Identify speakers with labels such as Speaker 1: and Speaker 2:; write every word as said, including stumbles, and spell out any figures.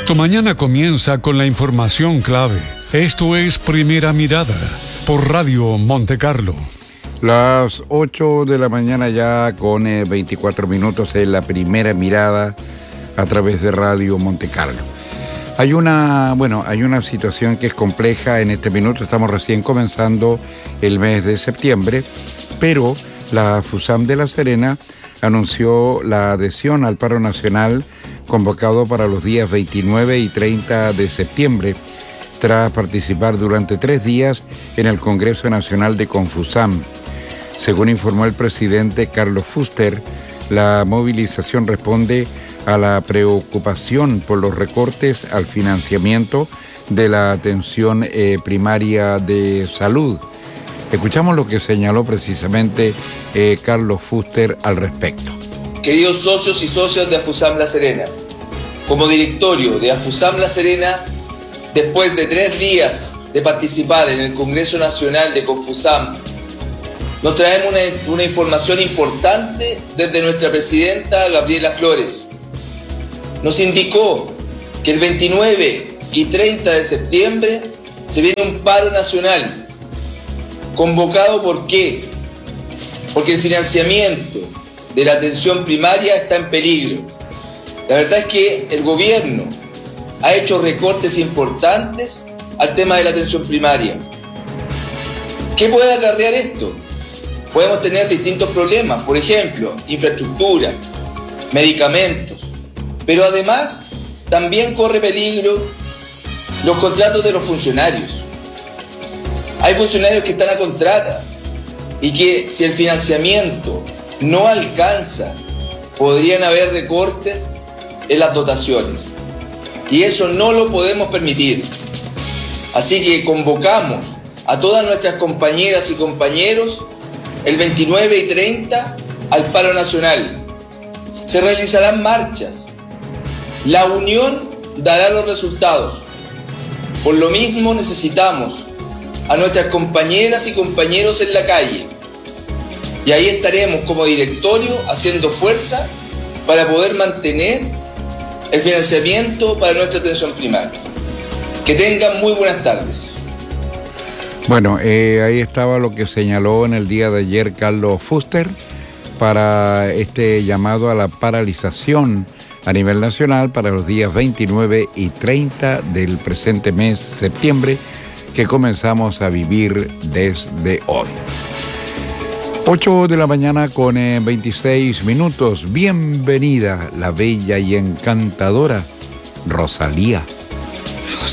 Speaker 1: Tu mañana comienza con la información clave. Esto es Primera Mirada por Radio Monte Carlo.
Speaker 2: Las ocho de la mañana ya con eh, veinticuatro minutos en la Primera Mirada a través de Radio Monte Carlo. Hay una, bueno, hay una situación que es compleja en este minuto. Estamos recién comenzando el mes de septiembre, pero la FUSAM de La Serena anunció la adhesión al paro nacional convocado para los días veintinueve y treinta de septiembre, tras participar durante tres días en el Congreso Nacional de Confusam. Según informó el presidente Carlos Fuster, la movilización responde a la preocupación por los recortes al financiamiento de la atención eh, primaria de salud. Escuchamos lo que señaló precisamente eh, Carlos Fuster al respecto.
Speaker 3: Queridos socios y socias de AFUSAM La Serena, como directorio de AFUSAM La Serena, después de tres días de participar en el Congreso Nacional de Confusam, nos traemos una, una información importante desde nuestra presidenta Gabriela Flores. Nos indicó que el veintinueve y treinta de septiembre se viene un paro nacional. ¿Convocado por qué? Porque el financiamiento de la atención primaria está en peligro. La verdad es que el gobierno ha hecho recortes importantes al tema de la atención primaria. ¿Qué puede acarrear esto? Podemos tener distintos problemas, por ejemplo, infraestructura, medicamentos, pero además también corre peligro los contratos de los funcionarios. Hay funcionarios que están a contrata y que si el financiamiento no alcanza, podrían haber recortes en las dotaciones. Y eso no lo podemos permitir. Así que convocamos a todas nuestras compañeras y compañeros el veintinueve y treinta al paro nacional. Se realizarán marchas. La unión dará los resultados. Por lo mismo necesitamos a nuestras compañeras y compañeros en la calle. Y ahí estaremos como directorio haciendo fuerza para poder mantener el financiamiento para nuestra atención primaria. Que tengan muy buenas tardes.
Speaker 2: Bueno, eh, ahí estaba lo que señaló en el día de ayer Carlos Fuster para este llamado a la paralización a nivel nacional para los días veintinueve y treinta del presente mes, septiembre, que comenzamos a vivir desde hoy. ocho de la mañana con eh, veintiséis minutos. Bienvenida la bella y encantadora Rosalía.